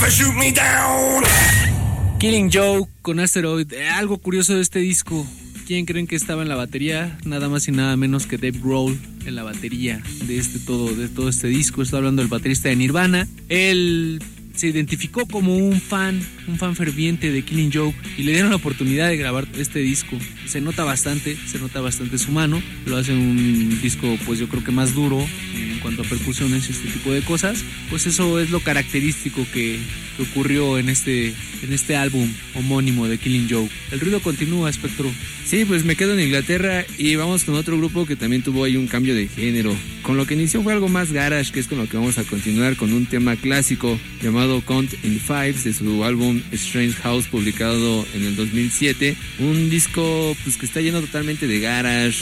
shoot me down. Killing Joke con Asteroid. Algo curioso de este disco. ¿Quién creen que estaba en la batería? Nada más y nada menos que Dave Grohl en la batería de todo este disco. Estoy hablando del baterista de Nirvana. Él se identificó como un fan ferviente de Killing Joke y le dieron la oportunidad de grabar este disco. Se nota bastante su mano. Lo hace un disco, pues yo creo que más duro en cuanto a percusiones y este tipo de cosas. Pues eso es lo característico que ocurrió en este álbum homónimo de Killing Joke. El ruido continúa, Espectro. Sí, pues me quedo en Inglaterra y vamos con otro grupo que también tuvo ahí un cambio de género. Con lo que inició fue algo más garage, que es con lo que vamos a continuar, con un tema clásico llamado Count in Fives de su álbum Strange House, publicado en el 2007. Un disco pues que está lleno totalmente de garage,